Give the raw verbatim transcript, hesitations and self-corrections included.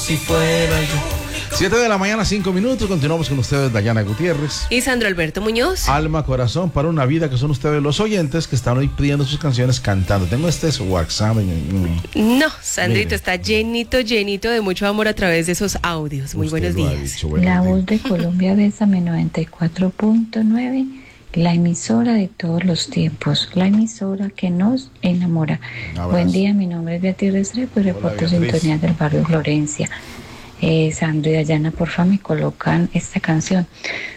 si fuera yo. Siete de la mañana, cinco minutos. Continuamos con ustedes, Dayana Gutiérrez y Sandro Alberto Muñoz. Alma, corazón, para una vida, que son ustedes los oyentes que están hoy pidiendo sus canciones cantando. Tengo este WhatsApp. En, en... No, Sandrito, mire, está llenito, llenito de mucho amor a través de esos audios. Muy buenos días. Dicho, buenos la días. Voz de Colombia, Bésame noventa y cuatro punto nueve, la emisora de todos los tiempos, la emisora que nos enamora. Buen día, mi nombre es Beatriz Restrepo y reporto sintonía del barrio Florencia. Eh, Sandro y Dayana, porfa, me colocan esta canción.